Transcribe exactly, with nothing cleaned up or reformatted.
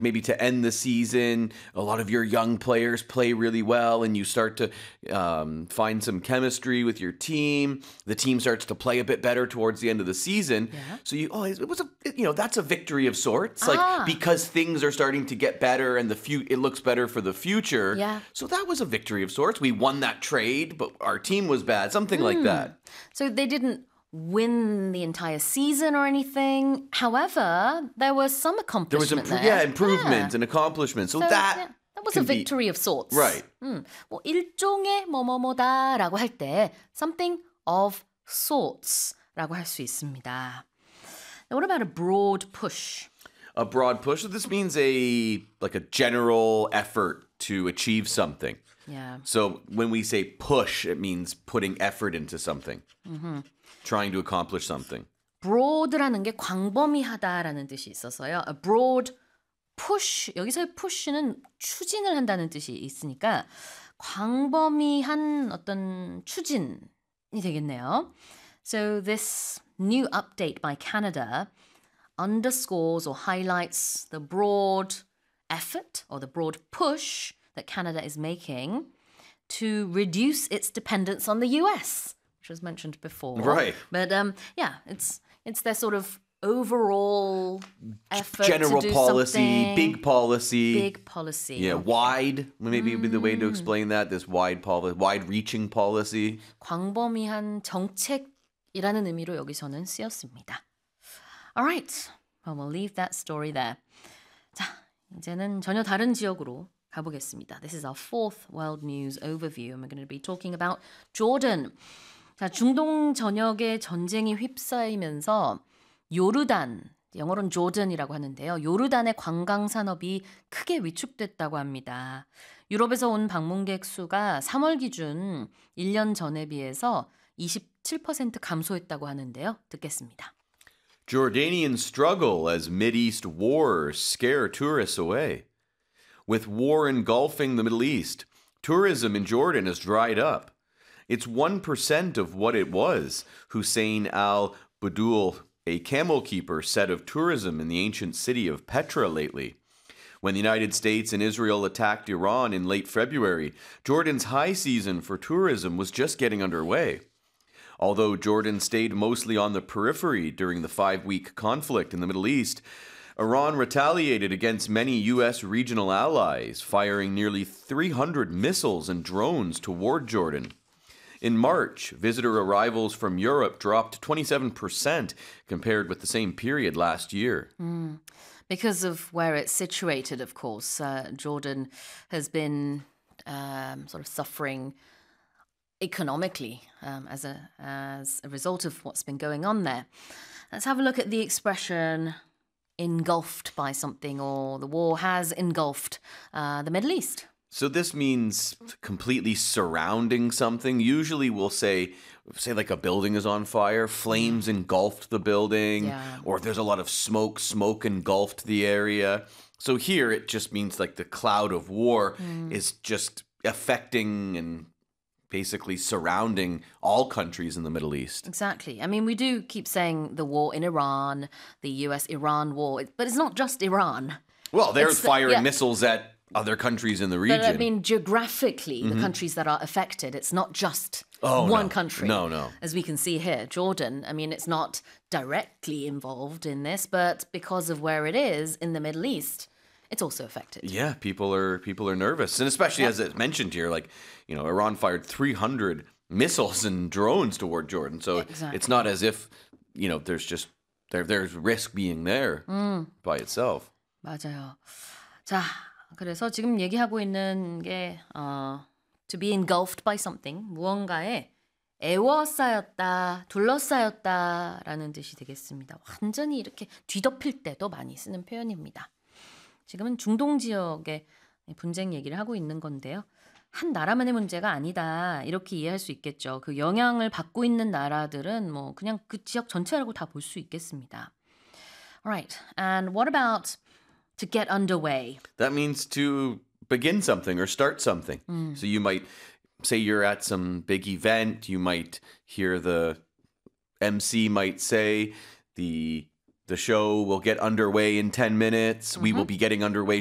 maybe to end the season, a lot of your young players play really well and you start to um, find some chemistry with your team. The team starts to play a bit better towards the end of the season. Yeah. So you, oh, it was a, you know, that's a victory of sorts. Ah. Like because things are starting to get better and the fu- it looks better for the future. Yeah. So that was a victory of sorts. We won that trade, but our team was bad. Something like that. So they didn't win the entire season or anything. However, there was some There was accomplishment impro- there. yeah, improvement Yeah. and accomplishment. So, So, that yeah, that was a can be- victory of sorts. Right. 음, 뭐 일종의 뭐뭐뭐다라고 할 때 something of sorts라고 할 수 있습니다. Now, what about a broad push? A broad push. So this means a like a general effort to achieve something. Yeah. So when we say push, it means putting effort into something. Trying to accomplish something. broad라는 게 광범위하다라는 뜻이 있어서요. A broad push, 여기서의 push는 추진을 한다는 뜻이 있으니까 광범위한 어떤 추진이 되겠네요. So this new update by Canada underscores or highlights the broad effort or the broad push that Canada is making to reduce its dependence on the U S, which was mentioned before. Right. But um, yeah, it's it's their sort of overall effort General to do policy, something. big policy. Big policy. Yeah, wide. Maybe would be the way to explain that. This wide policy, wide-reaching policy. 광범위한 정책이라는 의미로 여기서는 쓰였습니다. Alright, well, we'll leave that story there. 자, 이제는 전혀 다른 지역으로 가보겠습니다. This is our fourth world news overview, and we're going to be talking about Jordan. 자, 중동 전역에 전쟁이 휩싸이면서 요르단, 영어로는 조던이라고 하는데요. 요르단의 관광 산업이 크게 위축됐다고 합니다. 유럽에서 온 방문객 수가 삼월 기준 일 년 전에 비해서 이십칠 퍼센트 감소했다고 하는데요. 듣겠습니다. Jordanians struggle as Mideast wars scare tourists away. With war engulfing the Middle East, tourism in Jordan has dried up. It's one percent of what it was, Hussein al-Budul, a camel keeper, said of tourism in the ancient city of Petra lately. When the United States and Israel attacked Iran in late February, Jordan's high season for tourism was just getting underway. Although Jordan stayed mostly on the periphery during the five-week conflict in the Middle East, Iran retaliated against many U S regional allies, firing nearly three hundred missiles and drones toward Jordan. In March, visitor arrivals from Europe dropped twenty-seven percent compared with the same period last year. Mm. Because of where it's situated, of course, uh, Jordan has been um, sort of suffering economically um, as a as a result of what's been going on there. Let's have a look at the expression engulfed by something, or the war has engulfed uh, the Middle East. So this means completely surrounding something. Usually we'll say, say like a building is on fire, flames engulfed the building, Yeah. or there's a lot of smoke, smoke engulfed the area. So here it just means like the cloud of war is just affecting and basically surrounding all countries in the Middle East. Exactly. I mean, we do keep saying the war in Iran, the U S-Iran war, but it's not just Iran. Well, they're It's the- firing yeah. missiles at other countries in the region. But I mean, geographically, the countries that are affected, it's not just Oh, one no. country. No, no. As we can see here, Jordan, I mean, it's not directly involved in this, but because of where it is in the Middle East, it's also affected. Yeah, people are people are nervous, and especially as it's mentioned here, like you know, Iran fired three hundred missiles and drones toward Jordan. So Exactly. it's not as if you know there's just there there's risk being there by itself. 맞아요. 자, 그래서 지금 얘기하고 있는 게 어, to be engulfed by something, 무언가에 애워싸였다, 둘러싸였다라는 뜻이 되겠습니다. 완전히 이렇게 뒤덮일 때도 많이 쓰는 표현입니다. 지금은 중동 지역의 분쟁 얘기를 하고 있는 건데요. 한 나라만의 문제가 아니다. 이렇게 이해할 수 있겠죠. 그 영향을 받고 있는 나라들은 뭐 그냥 그 지역 전체라고 다 볼 수 있겠습니다. Alright, and what about to get underway? That means to begin something or start something. So you might say you're at some big event. You might hear the M C might say the The show will get underway in ten minutes. We will be getting underway